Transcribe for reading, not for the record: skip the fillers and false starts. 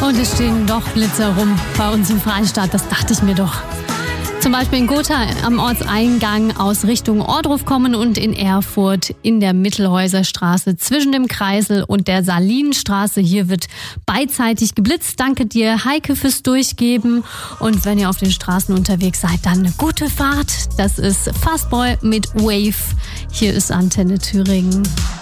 Und es stehen doch Blitze rum bei uns im Freistaat, das dachte ich mir doch. Zum Beispiel in Gotha am Ortseingang aus Richtung Ohrdruf kommen und in Erfurt in der Mittelhäuserstraße zwischen dem Kreisel und der Salinenstraße. Hier wird beidseitig geblitzt. Danke dir, Heike, fürs Durchgeben. Und wenn ihr auf den Straßen unterwegs seid, dann eine gute Fahrt. Das ist Fastboy mit Wave. Hier ist Antenne Thüringen.